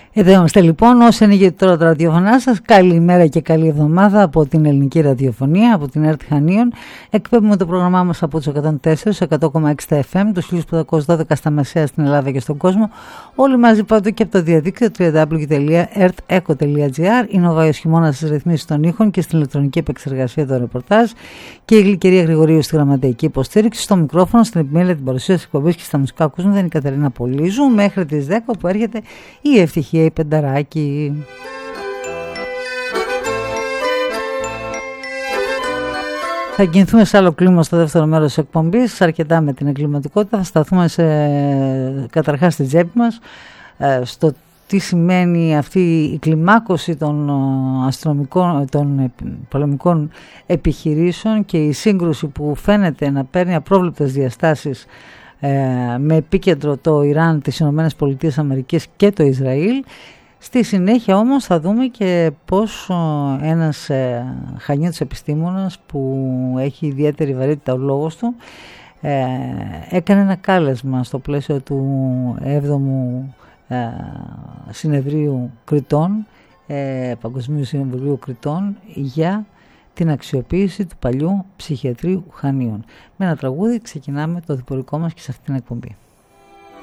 Εδώ είμαστε λοιπόν, όσοι ανοίγετε τώρα τα ραδιοφωνά σας, καλημέρα και καλή εβδομάδα από την ελληνική ραδιοφωνία, από την ΕΡΤ Χανίων. Εκπέμπουμε το πρόγραμμά μας από τους 104, 100,6 FM, τους 1512 στα μεσαία στην Ελλάδα και στον κόσμο. Όλοι μαζί πάντοτε και από το διαδίκτυο www.erteco.gr. Είναι ο Βάιος Χειμώνας στις ρυθμίσεις των ήχων και στην ηλεκτρονική επεξεργασία των ρεπορτάζ και η Γλυκερία Γρηγορίου στη γραμματεϊκή υποστήριξη. Στο μικρόφωνο, στην επιμέλεια, την παρουσία της εκπομπής και στα μουσικά ακούσματα είναι η Κατερίνα Πολύζου, μέχρι τις 10 που έρχεται η ευτυχία η Πενταράκη. Θα κινηθούμε σε άλλο κλίμα στο δεύτερο μέρος της εκπομπής, αρκετά με την εγκληματικότητα. Θα σταθούμε καταρχάς στη τσέπη μας, στο τι σημαίνει αυτή η κλιμάκωση των των πολεμικών επιχειρήσεων και η σύγκρουση που φαίνεται να παίρνει απρόβλεπτες διαστάσεις με επίκεντρο το Ιράν, τις Ηνωμένες Πολιτείες Αμερικής και το Ισραήλ. Στη συνέχεια όμως θα δούμε και πώς ένας χανιώτης επιστήμονας που έχει ιδιαίτερη βαρύτητα ο λόγος του έκανε ένα κάλεσμα στο πλαίσιο του 7ου συνεδρίου Κρητών, Παγκοσμίου Συμβουλίου Κρητών, για την αξιοποίηση του παλιού ψυχιατρίου Χανίων. Με ένα τραγούδι ξεκινάμε το διπορικό μας και σε αυτήν την εκπομπή.